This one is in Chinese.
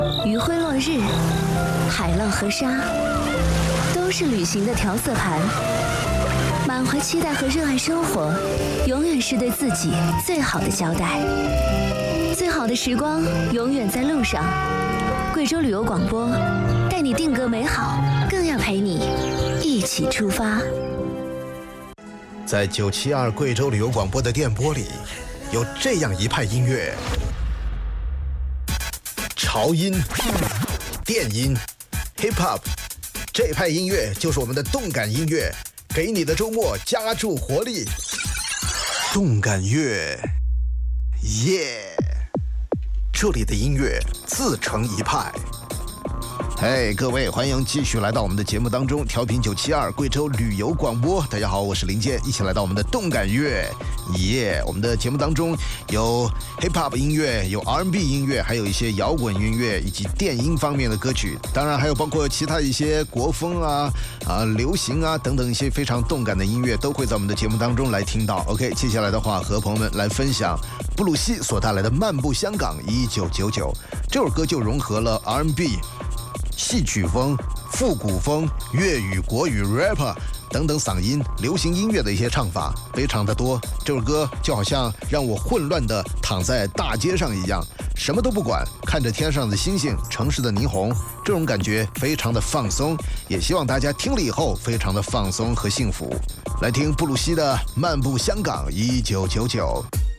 余晖落日，海浪和沙，都是旅行的调色盘。满怀期待和热爱生活，永远是对自己最好的交代。最好的时光永远在路上。贵州旅游广播，带你定格美好，更要陪你一起出发。 在972贵州旅游广播的电波里，有这样一派音乐：潮音、电音、hip hop， 这派音乐就是我们的动感音乐，给你的周末加注活力。动感乐，耶！这里的音乐自成一派。嘿，各位，欢迎继续来到我们的节目当中，调频972贵州旅游广播。大家好，我是林健，一起来到我们的动感乐，耶！我们的节目当中有 hip hop 音乐，有 R&B 音乐，还有一些摇滚音乐以及电音方面的歌曲，当然还有包括其他一些国风流行等等一些非常动感的音乐，都会在我们的节目当中来听到。OK， 接下来的话和朋友们来分享布鲁西所带来的《漫步香港1999》。这首歌就融合了 R&B、戏曲风、复古风、粤语、国语、rapper 等等嗓音、流行音乐的一些唱法，非常的多。这首歌就好像让我混乱的躺在大街上一样，什么都不管，看着天上的星星、城市的霓虹，这种感觉非常的放松。也希望大家听了以后非常的放松和幸福。来听布鲁西的《漫步香港1999》。